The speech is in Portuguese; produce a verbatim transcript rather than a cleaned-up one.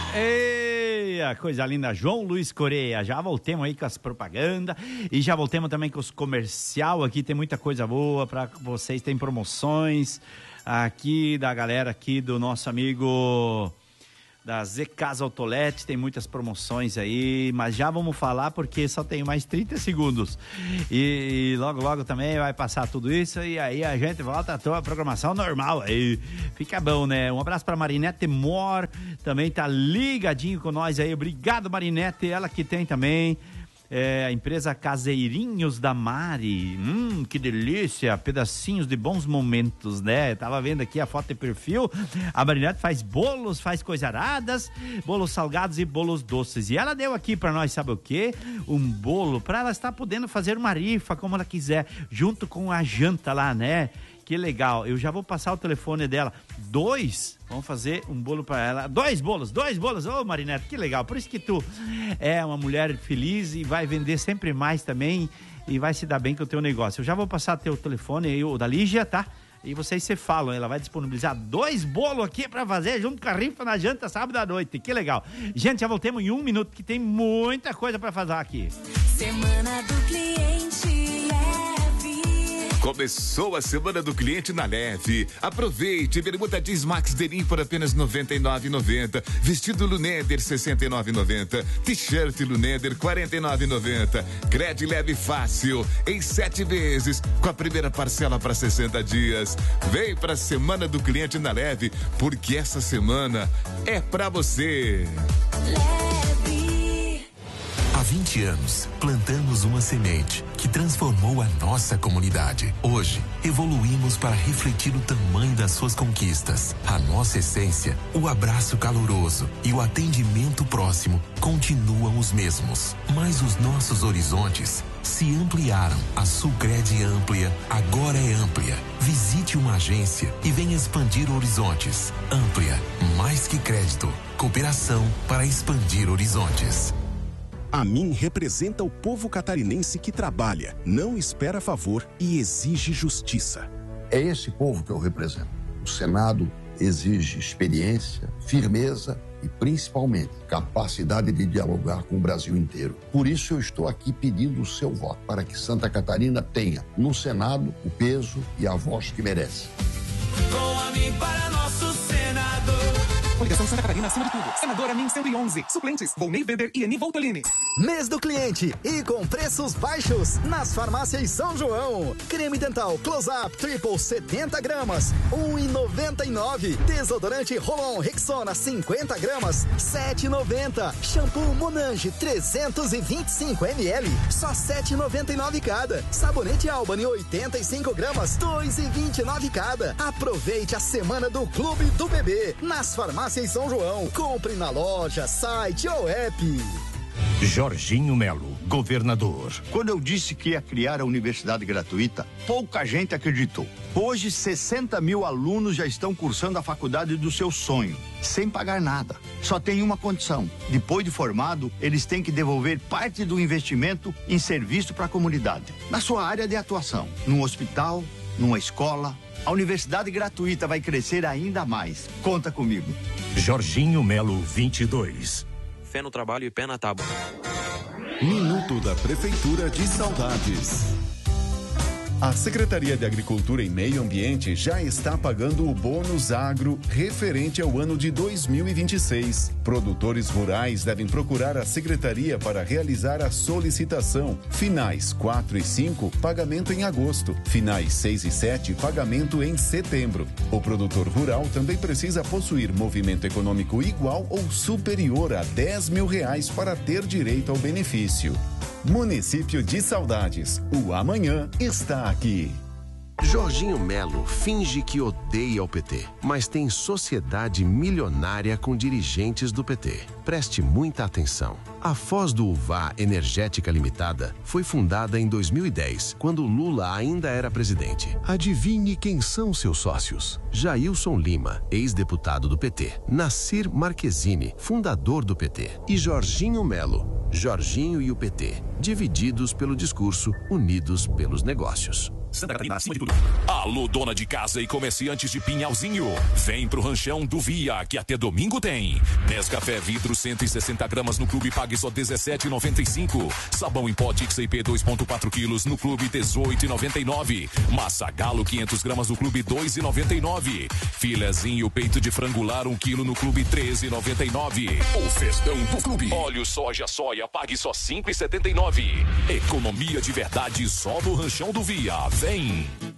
Eia, coisa linda, João Luiz Coreia. Já voltemos aí com as propagandas e já voltemos também com os comercial. Aqui tem muita coisa boa para vocês, tem promoções aqui da galera aqui do nosso amigo da Z Casa Autolete, tem muitas promoções aí, mas já vamos falar porque só tem mais trinta segundos e, e logo logo também vai passar tudo isso e aí a gente volta a tua programação normal aí, fica bom, né? Um abraço pra Marinete Mor, também tá ligadinho com nós aí, obrigado Marinete, ela que tem também É, a empresa Caseirinhos da Mari, hum, que delícia, pedacinhos de bons momentos, né? Tava vendo aqui a foto de perfil, a Marinette faz bolos, faz coisaradas, bolos salgados e bolos doces, e ela deu aqui pra nós, sabe o quê? Um bolo pra ela estar podendo fazer uma rifa como ela quiser, junto com a janta lá, né? Que legal, eu já vou passar o telefone dela. Dois, vamos fazer um bolo para ela. Dois bolos, dois bolos. Ô, Marinette, que legal. Por isso que tu é uma mulher feliz e vai vender sempre mais também e vai se dar bem com o teu negócio. Eu já vou passar teu telefone aí, o da Lígia, tá? E vocês se falam, ela vai disponibilizar dois bolos aqui para fazer junto com a rifa na janta sábado à noite. Que legal. Gente, já voltemos em um minuto que tem muita coisa para fazer aqui. Semana do Cliente. Começou a semana do cliente na Leve. Aproveite, bermuda jeans Max Denim por apenas noventa e nove reais e noventa centavos. Vestido Luneder sessenta e nove reais e noventa centavos. T-shirt Luneder quarenta e nove reais e noventa centavos. Crédito Leve Fácil em sete vezes com a primeira parcela para sessenta dias. Vem pra semana do cliente na Leve, porque essa semana é pra você. Leve. Há vinte anos, plantamos uma semente que transformou a nossa comunidade. Hoje, evoluímos para refletir o tamanho das suas conquistas. A nossa essência, o abraço caloroso e o atendimento próximo continuam os mesmos. Mas os nossos horizontes se ampliaram. A Sulcred Amplia agora é amplia. Visite uma agência e venha expandir horizontes. Amplia, mais que crédito. Cooperação para expandir horizontes. A mim representa o povo catarinense que trabalha, não espera favor e exige justiça. É esse povo que eu represento. O Senado exige experiência, firmeza e, principalmente, capacidade de dialogar com o Brasil inteiro. Por isso eu estou aqui pedindo o seu voto, para que Santa Catarina tenha, no Senado, o peso e a voz que merece. Com a mim para nosso Senado. Coligação Santa Catarina acima de tudo. Senadora Min cento e onze. Suplentes: Volney Weber e Eni Voltolini. Mês do cliente e com preços baixos nas farmácias São João. Creme dental Close-Up Triple setenta gramas, um real e noventa e nove centavos. Desodorante Rolon Rexona cinquenta gramas, sete reais e noventa centavos. Shampoo Monange trezentos e vinte e cinco mililitros, só sete reais e noventa e nove centavos cada. Sabonete Albany oitenta e cinco gramas, dois reais e vinte e nove centavos cada. Aproveite a semana do Clube do Bebê nas farmácias São João. Compre na loja, site ou app. Jorginho Melo, governador. Quando eu disse que ia criar a universidade gratuita, pouca gente acreditou. Hoje, sessenta mil alunos já estão cursando a faculdade do seu sonho, sem pagar nada. Só tem uma condição: depois de formado, eles têm que devolver parte do investimento em serviço para a comunidade, na sua área de atuação, num hospital, numa escola. A universidade gratuita vai crescer ainda mais. Conta comigo. Jorginho Melo, vinte e dois. Fé no trabalho e pé na tábua. Minuto da Prefeitura de Saudades. A Secretaria de Agricultura e Meio Ambiente já está pagando o bônus agro referente ao ano de dois mil e vinte e seis. Produtores rurais devem procurar a Secretaria para realizar a solicitação. Finais quatro e cinco, pagamento em agosto. Finais seis e sete, pagamento em setembro. O produtor rural também precisa possuir movimento econômico igual ou superior a dez mil reais para ter direito ao benefício. Município de Saudades, o amanhã está aqui. Jorginho Melo finge que odeia o P T, mas tem sociedade milionária com dirigentes do P T. Preste muita atenção. A Foz do Uvá Energética Limitada foi fundada em dois mil e dez, quando Lula ainda era presidente. Adivinhe quem são seus sócios? Jailson Lima, ex-deputado do P T. Nassir Marquezine, fundador do P T. E Jorginho Melo. Jorginho e o P T, divididos pelo discurso, unidos pelos negócios. Santa Catarina, acima de tudo. Alô, dona de casa e comerciantes de Pinhalzinho. Vem pro Ranchão do Via, que até domingo tem. Nescafé vidro cento e sessenta gramas no clube, pague só dezessete reais e noventa e cinco centavos. Sabão em pó X I P dois vírgula quatro quilos no clube, dezoito reais e noventa e nove centavos. Massa Galo quinhentas gramas no clube, dois reais e noventa e nove centavos. Filezinho peito de frangular um quilo no clube, treze reais e noventa e nove centavos. O festão do clube. Óleo soja soia, pague só cinco reais e setenta e nove centavos. Economia de verdade só no Ranchão do Via. Vem!